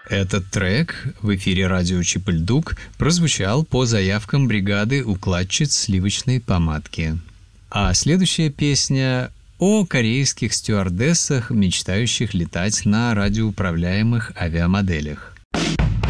Этот трек в эфире радио Чип-и-Ль-Дук прозвучал по заявкам бригады укладчиц сливочной помадки. А следующая песня о корейских стюардессах, мечтающих летать на радиоуправляемых авиамоделях.